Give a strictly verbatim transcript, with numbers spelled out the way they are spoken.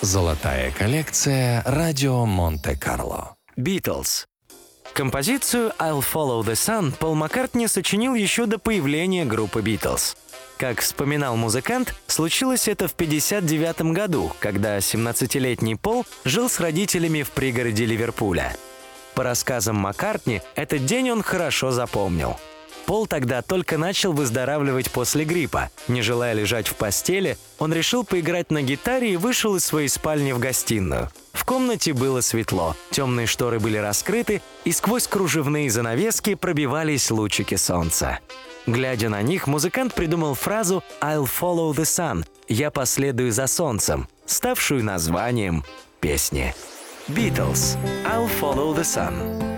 Золотая коллекция «Радио Монте-Карло». Beatles. Композицию «I'll Follow the Sun» Пол Маккартни сочинил еще до появления группы Beatles. Как вспоминал музыкант, случилось это в пятьдесят девятом году, когда семнадцатилетний Пол жил с родителями в пригороде Ливерпуля. По рассказам Маккартни, этот день он хорошо запомнил. Пол тогда только начал выздоравливать после гриппа. Не желая лежать в постели, он решил поиграть на гитаре и вышел из своей спальни в гостиную. В комнате было светло, темные шторы были раскрыты, и сквозь кружевные занавески пробивались лучики солнца. Глядя на них, музыкант придумал фразу «I'll follow the sun» – «Я последую за солнцем», ставшую названием песни. Beatles. «I'll follow the sun».